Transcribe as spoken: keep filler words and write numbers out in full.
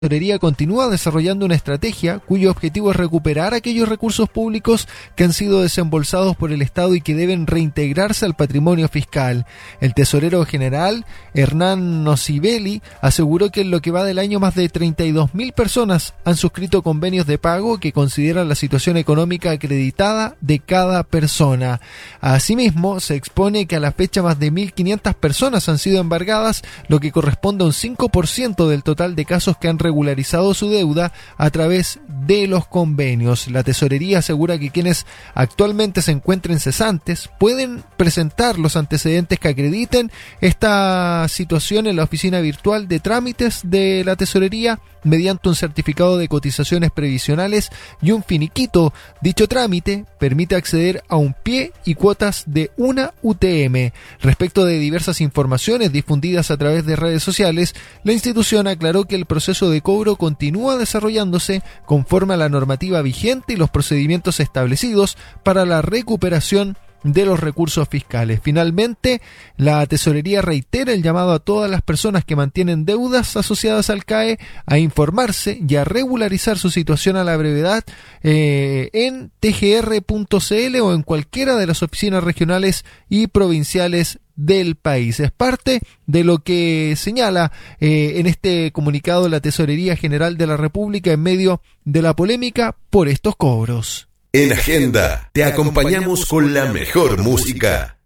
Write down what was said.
La Tesorería continúa desarrollando una estrategia cuyo objetivo es recuperar aquellos recursos públicos que han sido desembolsados por el Estado y que deben reintegrarse al patrimonio fiscal. El tesorero general, Hernán Nocibelli, aseguró que en lo que va del año más de treinta y dos mil personas han suscrito convenios de pago que consideran la situación económica acreditada de cada persona. Asimismo, se expone que a la fecha más de mil quinientas personas han sido embargadas, lo que corresponde a un cinco por ciento del total de casos que han regularizado su deuda a través de los convenios. La tesorería asegura que quienes actualmente se encuentren cesantes pueden presentar los antecedentes que acrediten esta situación en la oficina virtual de trámites de la tesorería mediante un certificado de cotizaciones previsionales y un finiquito. Dicho trámite permite acceder a un pie y cuotas de una U T M. Respecto de diversas informaciones difundidas a través de redes sociales, la institución aclaró que el proceso de cobro continúa desarrollándose conforme a la normativa vigente y los procedimientos establecidos para la recuperación de los recursos fiscales. Finalmente, la tesorería reitera el llamado a todas las personas que mantienen deudas asociadas al C A E a informarse y a regularizar su situación a la brevedad eh, en t g r punto c l o en cualquiera de las oficinas regionales y provinciales del país. Es parte de lo que señala eh, en este comunicado la Tesorería General de la República en medio de la polémica por estos cobros. En Agenda te acompañamos con la mejor música.